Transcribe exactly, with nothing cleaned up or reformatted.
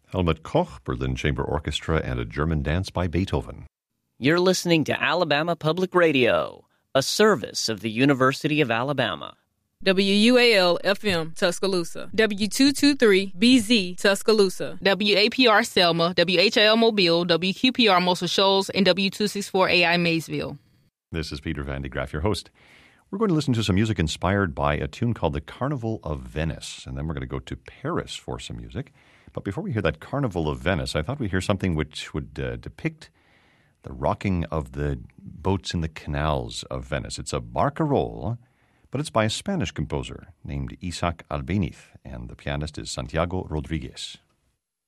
Helmut Koch, Berlin Chamber Orchestra, and a German dance by Beethoven. You're listening to Alabama Public Radio, a service of the University of Alabama. W U A L F M Tuscaloosa, W two twenty-three B Z Tuscaloosa, W A P R Selma, W H I L Mobile, W Q P R Muscle Shoals, and W two sixty-four A I Maysville. This is Peter Van de Graaf, your host. We're going to listen to some music inspired by a tune called The Carnival of Venice, and then we're going to go to Paris for some music. But before we hear that Carnival of Venice, I thought we'd hear something which would uh, depict the rocking of the boats in the canals of Venice. It's a barcarolle, but it's by a Spanish composer named Isaac Albéniz, and the pianist is Santiago Rodriguez.